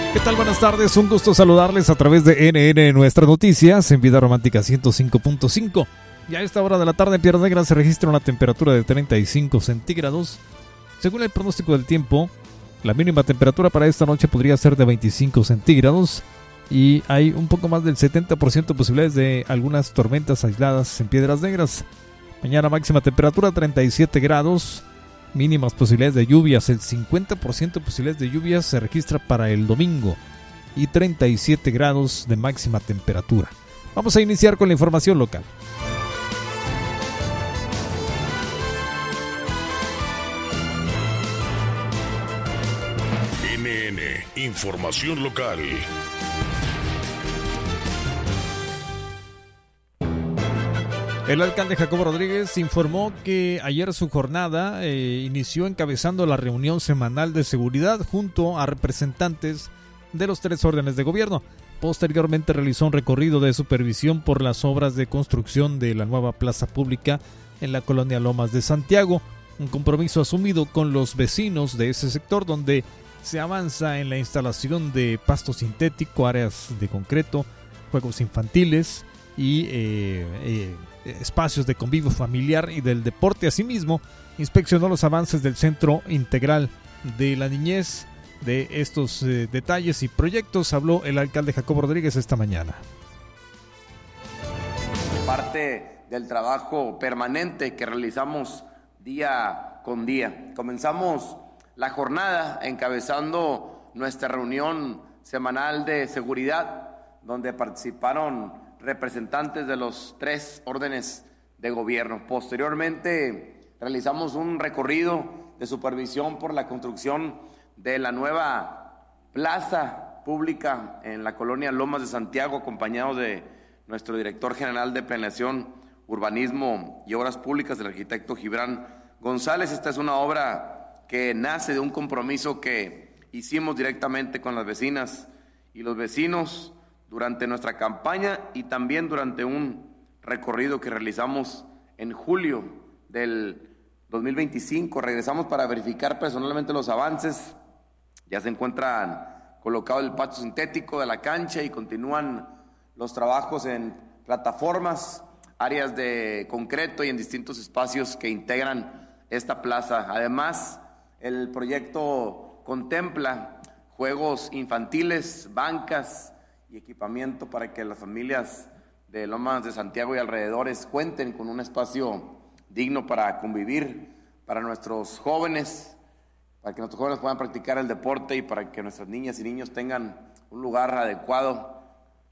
¿Qué tal? Buenas tardes, un gusto saludarles a través de NN Nuestras Noticias en Vida Romántica 105.5. Y a esta hora de la tarde en Piedras Negras se registra una temperatura de 35 centígrados. Según el pronóstico del tiempo, la mínima temperatura para esta noche podría ser de 25 centígrados y hay un poco más del 70% de posibilidades de algunas tormentas aisladas en Piedras Negras. Mañana máxima temperatura 37 grados. Mínimas posibilidades de lluvias, el 50% de posibilidades de lluvias se registra para el domingo y 37 grados de máxima temperatura. Vamos a iniciar con la información local. NN, información local. El alcalde Jacobo Rodríguez informó que ayer su jornada inició encabezando la reunión semanal de seguridad junto a representantes de los 3 órdenes de gobierno. Posteriormente realizó un recorrido de supervisión por las obras de construcción de la nueva plaza pública en la colonia Lomas de Santiago, un compromiso asumido con los vecinos de ese sector donde se avanza en la instalación de pasto sintético, áreas de concreto, juegos infantiles y espacios de convivio familiar y del deporte. Asimismo, inspeccionó los avances del Centro Integral de la Niñez. De estos detalles y proyectos habló el alcalde Jacobo Rodríguez esta mañana. Parte del trabajo permanente que realizamos día con día. Comenzamos la jornada encabezando nuestra reunión semanal de seguridad, donde participaron representantes de los 3 órdenes de gobierno. Posteriormente realizamos un recorrido de supervisión por la construcción de la nueva plaza pública en la colonia Lomas de Santiago, acompañado de nuestro director general de Planeación, Urbanismo y Obras Públicas, el arquitecto Gibran González. Esta es una obra que nace de un compromiso que hicimos directamente con las vecinas y los vecinos durante nuestra campaña y también durante un recorrido que realizamos en julio del 2025. Regresamos para verificar personalmente los avances. Ya se encuentran colocado el pasto sintético de la cancha y continúan los trabajos en plataformas, áreas de concreto y en distintos espacios que integran esta plaza. Además, el proyecto contempla juegos infantiles, bancas y equipamiento para que las familias de Lomas de Santiago y alrededores cuenten con un espacio digno para convivir, para nuestros jóvenes, para que nuestros jóvenes puedan practicar el deporte y para que nuestras niñas y niños tengan un lugar adecuado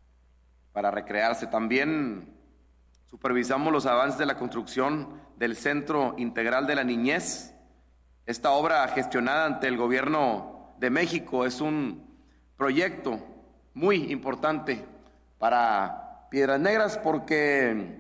para recrearse. También supervisamos los avances de la construcción del Centro Integral de la Niñez. Esta obra gestionada ante el Gobierno de México es un proyecto muy importante para Piedras Negras porque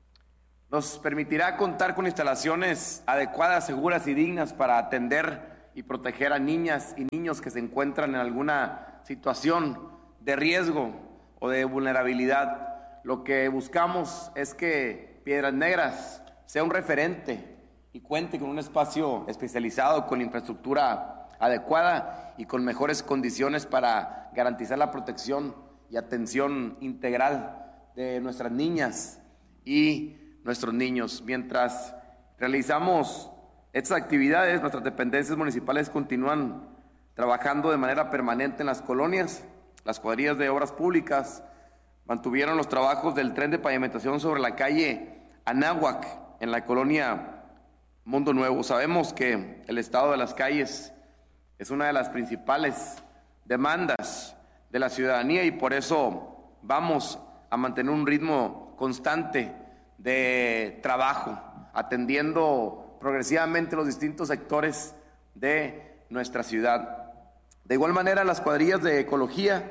nos permitirá contar con instalaciones adecuadas, seguras y dignas para atender y proteger a niñas y niños que se encuentran en alguna situación de riesgo o de vulnerabilidad. Lo que buscamos es que Piedras Negras sea un referente y cuente con un espacio especializado, con infraestructura adecuada y con mejores condiciones para garantizar la protección y atención integral de nuestras niñas y nuestros niños. Mientras realizamos estas actividades, nuestras dependencias municipales continúan trabajando de manera permanente en las colonias. Las cuadrillas de obras públicas mantuvieron los trabajos del tren de pavimentación sobre la calle Anáhuac en la colonia Mundo Nuevo. Sabemos que el estado de las calles es una de las principales demandas de la ciudadanía y por eso vamos a mantener un ritmo constante de trabajo, atendiendo progresivamente los distintos sectores de nuestra ciudad. De igual manera, las cuadrillas de ecología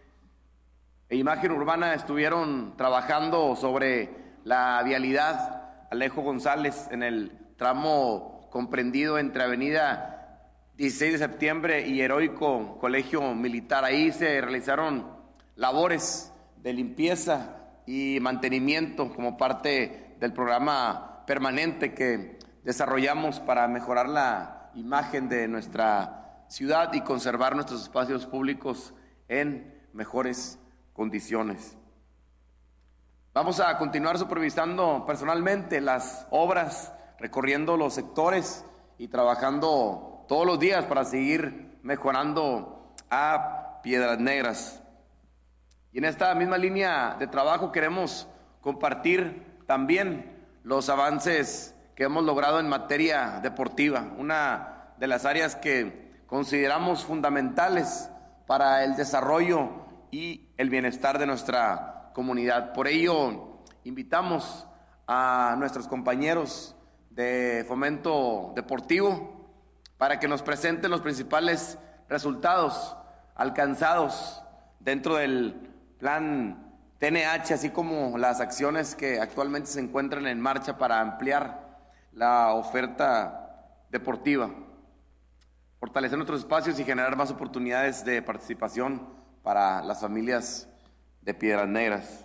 e imagen urbana estuvieron trabajando sobre la vialidad Alejo González en el tramo comprendido entre avenida 16 de septiembre y Heroico Colegio Militar. Ahí se realizaron labores de limpieza y mantenimiento como parte del programa permanente que desarrollamos para mejorar la imagen de nuestra ciudad y conservar nuestros espacios públicos en mejores condiciones. Vamos a continuar supervisando personalmente las obras, recorriendo los sectores y trabajando todos los días para seguir mejorando a Piedras Negras. Y en esta misma línea de trabajo queremos compartir también los avances que hemos logrado en materia deportiva, una de las áreas que consideramos fundamentales para el desarrollo y el bienestar de nuestra comunidad. Por ello, invitamos a nuestros compañeros de Fomento Deportivo para que nos presenten los principales resultados alcanzados dentro del plan TNH, así como las acciones que actualmente se encuentran en marcha para ampliar la oferta deportiva, fortalecer nuestros espacios y generar más oportunidades de participación para las familias de Piedras Negras.